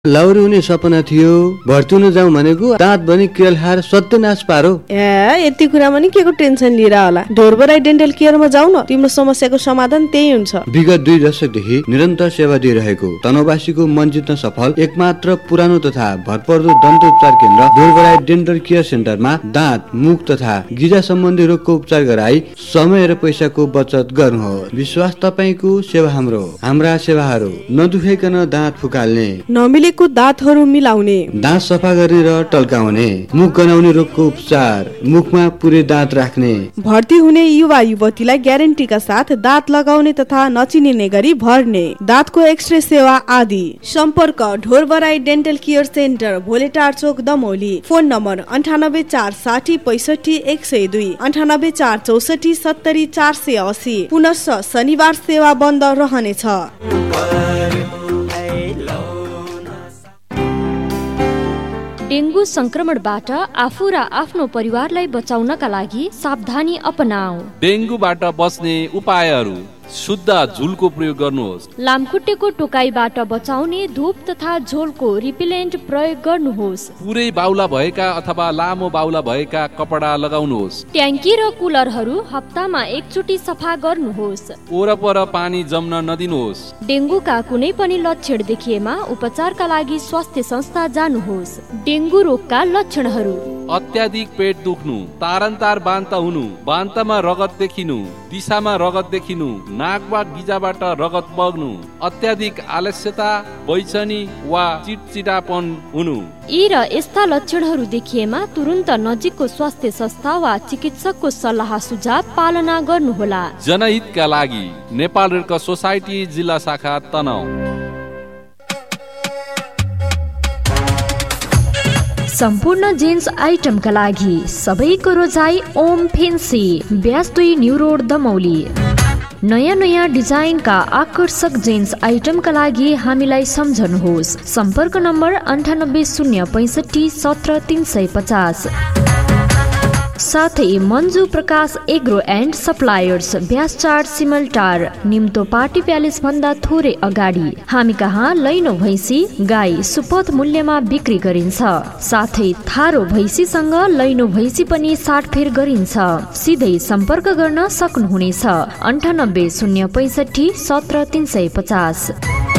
Lowry हुने सपना थियो, भर्ती हुन जाउँ भनेको दाँत बनी केल खाएर सत्यनाश पारो। यति कुरामा नि केको टेन्सन लिएर होला। ढोरबराई डेन्टल केयरमा जाऊ न, तिम्रो समस्याको समाधान त्यही हुन्छ। विगत 2 दशकदेखि निरन्तर सेवा दिइरहेको तनहुँवासीको मन जित्न सफल एकमात्र पुरानो तथा भरपर्दो दन्त उपचार केन्द्र ढोरबराई डेन्टल केयर सेन्टरमा दाँत, मुख तथा गिजा सम्बन्धी रोगको उपचार गराई समय र पैसाको बचत गर्नुहोस्। विश्वास तपाईको, सेवा हाम्रो। हाम्रा सेवाहरू नदुखाइकन दाँत फुकाल्ने, नमिलेको दाँतहरू मिलाउने, दाँत सफा गर्ने र टल्काउने, मुख गनाउने रोगको उपचार, मुखमा पुरै दाँत राख्ने, भर्ती हुने युवा युवतीलाई ग्यारेन्टीका साथ दाँत लगाउने तथा नचिनिने गरी भर्ने, दाँतको एक्सरे सेवा आदि। सम्पर्क ढोरबराई डेन्टल केयर सेन्टर, भोलेटार चोक, दमौली। Phone number 9846 65 102, 9846 70 480। पुनश्च शनिबार सेवा बन्द रहनेछ। डेंगू संक्रमणबाट आफू र आफ्नो परिवारलाई बचाउनका लागि सावधानी अपनाऊ। डेंगूबाट बच्ने उपायहरू: शुद्ध झुलको प्रयोग गर्नुहोस्। लामखुट्टेको टोकाइबाट बचाउने धूप तथा झोलको रिपेलेन्ट प्रयोग गर्नुहोस्। पुरै बाउला भएका अथवा लामो बाउला भएका कपडा लगाउनुहोस्। ट्याङ्की र कुलरहरू हप्तामा एकचोटि सफा गर्नुहोस्। वरपर पानी जम्न नदिनुहोस्। डेंगूका कुनै पनि लक्षण देखिएमा उपचारका लागि स्वास्थ्य संस्था जानुहोस्। डेंगू रोगका लक्षणहरू: अत्याधिक पेट दुख्नु, तारन्तार बान्ता हुनु, बान्तामा रगत देखिनु, दिशामा रगत देखिनु, नाक वा गिजाबाट रगत बग्नु, अत्याधिक आलस्यता, बैचनी वा चिटचिटापन हुनु। यी र यस्ता लक्षणहरू देखिएमा तुरुन्त नजिकको स्वास्थ्य संस्था वा चिकित्सकको सल्लाह सुझाव पालना गर्नुहोला। जनहितका लागि नेपाल रेड क्रस सोसाइटी जिल्ला शाखा तनहुँ। सम्पूर्ण जेन्स आइटमका लागि सबैको रोजाई Om fancy, bash 2 new road, Damauli. नयाँ नयाँ डिजाइनका आकर्षक जेन्स आइटमका लागि हामीलाई सम्झनुहोस्। सम्पर्क नम्बर 980657 17350। साथै मन्जु प्रकाश एग्रो एन्ड सप्लायर्स, ब्यास 4 सिमलटार, निम्तो पार्टी प्यालेस भन्दा थोरै अगाडि। हामी कहाँ लैनो भैँसी, गाई सुपथ मूल्यमा बिक्री गरिन्छ। साथै थारो भैँसीसँग लैनो भैँसी पनि साटफेर गरिन्छ। सिधै सम्पर्क गर्न सक्नुहुनेछ 980657 17350।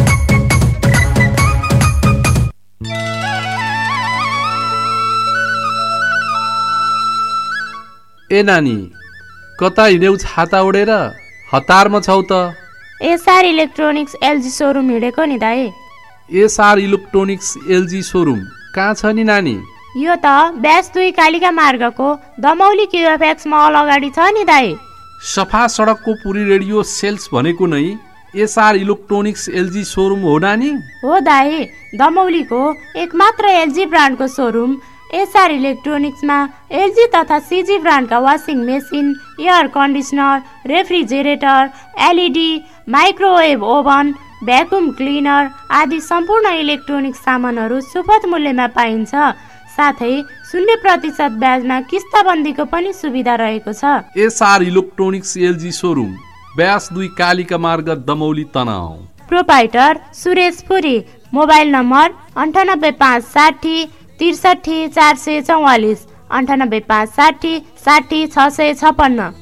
ए नानी, कता हिँड्यौ छाता ओढेर? हतारमा छौ त? एसआर इलेक्ट्रोनिक्स एलजी सोरुम हिँडेको नि दाइ। एसआर इलेक्ट्रोनिक्स एलजी सोरुम कहाँ छ नि नानी? यो त ब्यास 2 कालिका मार्गको दमौली क्युएफएक्स मल अगाडि छ नि दाइ। सफा सडकको पुरी रेडियो सेल्स भनेको नै एसआर इलेक्ट्रोनिक्स एलजी सोरुम हो नानी? हो दाइ, दमौलीको एकमात्र एलजी ब्रान्डको सोरुम एसआर इलेक्ट्रोनिक्समा एलजी तथा सिजी ब्रान्डका washing machine, air conditioner, refrigerator, LED, microwave oven, vacuum cleaner आदि सम्पूर्ण इलेक्ट्रोनिक सामानहरू सुपथ मूल्यमा पाइन्छ। साथै 0% ब्याजमा किस्ताबन्दीको पनि सुविधा रहेको छ। SR electronics LG showroom, bash 2 Kalika मार्ग, दमौली, तनहुँ। प्रोपाइटर सुरेश पुरी। Mobile number 98560 63 444, 98560 60 656।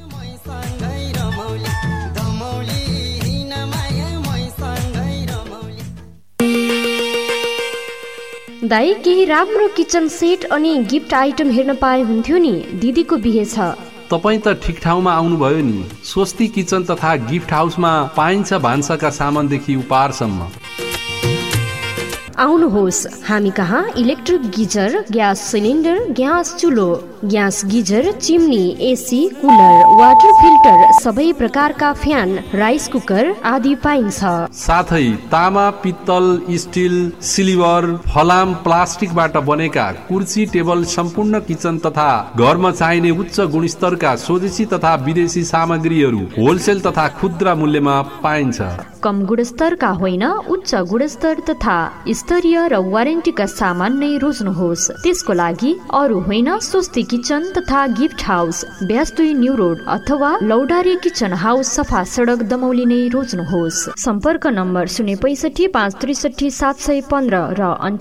दाइ, केही राम्रो किचन सेट अनि गिफ्ट आइटम हेर्न पाए हुन्थ्यो नि। दिदीको बिहे छ। तपाईँ त ठिक ठाउँमा आउनुभयो नि। स्वस्ति किचन तथा गिफ्ट हाउसमा पाइन्छ भान्साका सामानदेखि उपहारसम्म। आउनुहोस्, हामी कहाँ electric geyser, gas cylinder, gas चुलो, gas geyser, chimney, AC, cooler, water filter, सबै प्रकारका फ्यान, राइस कुकर आदि पाइन्छ। साथै तामा, पित्तल, स्टिल, सिल्भर, फलाम, प्लास्टिकबाट बनेका कुर्सी, टेबल, सम्पूर्ण किचन तथा घरमा चाहिने उच्च गुणस्तरका स्वदेशी तथा विदेशी सामग्रीहरू होलसेल तथा खुद्रा मूल्यमा पाइन्छ। कम गुणस्तरका होइन उच्च गुणस्तर तथा स्तरीय र वारेन्टीका सामान नै रोज्नुहोस्। त्यसको लागि अरू होइन स्वस्ति किचन तथा gift house, bash 2 new road अथवा लौडारी किचन हाउस, सफा सडक दमौली नै रोज्नुहोस्। सम्पर्क नम्बर 065 563 715 र